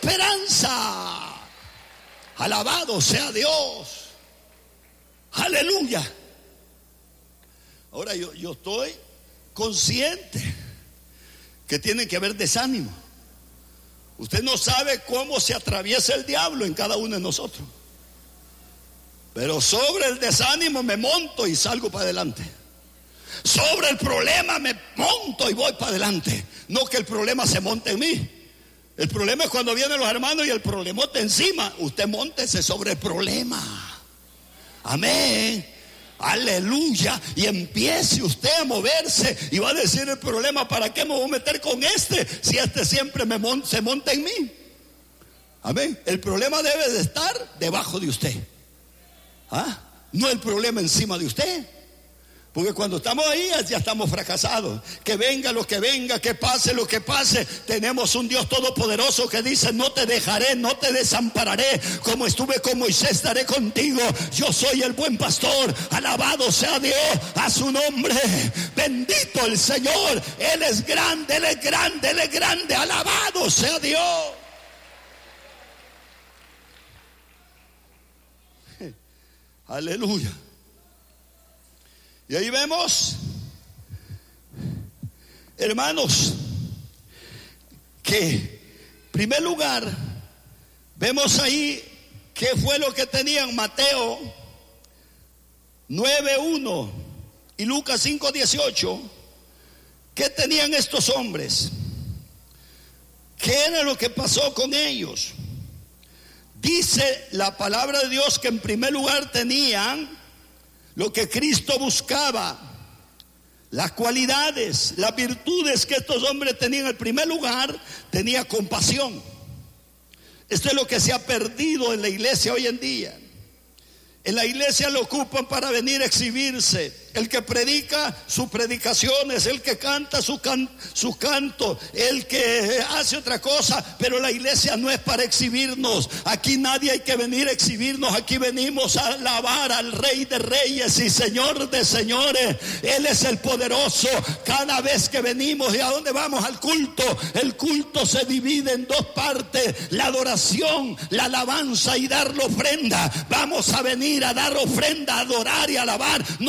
esperanza. Alabado sea Dios. Aleluya. Ahora yo estoy consciente que tiene que haber desánimo. Usted no sabe cómo se atraviesa el diablo en cada uno de nosotros. Pero sobre el desánimo me monto y salgo para adelante. Sobre el problema me monto y voy para adelante. No que el problema se monte en mí. El problema es cuando vienen los hermanos y el problemote encima. Usted móntese sobre el problema. Amén. Aleluya. Y empiece usted a moverse y va a decir el problema: ¿para qué me voy a meter con este si este siempre se monta en mí? Amén. El problema debe de estar debajo de usted. No el problema encima de usted. Porque cuando estamos ahí ya estamos fracasados. Que venga lo que venga, que pase lo que pase, tenemos un Dios todopoderoso que dice: no te dejaré, no te desampararé. Como estuve con Moisés, estaré contigo. Yo soy el buen pastor. Alabado sea Dios, a su nombre. Bendito el Señor. Él es grande, Él es grande, Él es grande. Alabado sea Dios. Aleluya. Y ahí vemos, hermanos, que en primer lugar vemos ahí qué fue lo que tenían Mateo 9:1 y Lucas 5:18. ¿Qué tenían estos hombres? ¿Qué era lo que pasó con ellos? Dice la palabra de Dios que en primer lugar tenían lo que Cristo buscaba, las cualidades, las virtudes que estos hombres tenían. En primer lugar, tenía compasión. Esto es lo que se ha perdido en la iglesia hoy en día. En la iglesia lo ocupan para venir a exhibirse. El que predica sus predicaciones, el que canta su canto, el que hace otra cosa. Pero la iglesia no es para exhibirnos. Aquí nadie hay que venir a exhibirnos. Aquí venimos a alabar al Rey de Reyes y Señor de Señores. Él es el poderoso. Cada vez que venimos, ¿y a dónde vamos? Al culto. El culto se divide en dos partes: la adoración, la alabanza y dar la ofrenda. Vamos a venir a dar ofrenda, a adorar y a alabar. No